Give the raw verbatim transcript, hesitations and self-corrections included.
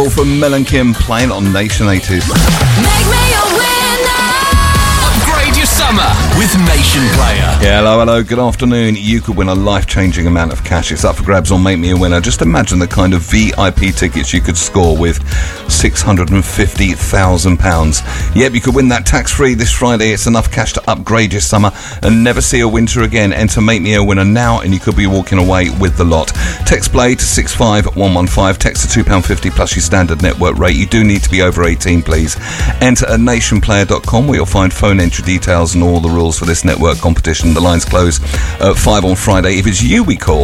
Trouble from Mel and Kim, playing on Nation eighties. Make me a winner. Upgrade your summer with Nation Player. Yeah, hello, hello, good afternoon. You could win a life-changing amount of cash. It's up for grabs on Make Me a Winner. Just imagine the kind of V I P tickets you could score with six hundred fifty thousand pounds. Yep, you could win that tax-free this Friday. It's enough cash to upgrade your summer and never see a winter again. Enter Make Me a Winner now and you could be walking away with the lot. Text play to six five one one five. Text to two pounds fifty plus your standard network rate. You do need to be over eighteen, please. Enter at nation player dot com where you'll find phone entry details and all the rules for this network competition. The lines close at five on Friday. If it's you we call,